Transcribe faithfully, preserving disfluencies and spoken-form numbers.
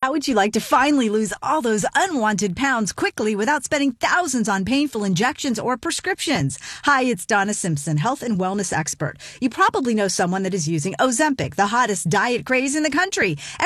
How would you like to finally lose all those unwanted pounds quickly without spending thousands on painful injections or prescriptions? Hi, it's Donna Simpson, health and wellness expert. You probably know someone that is using Ozempic, the hottest diet craze in the country.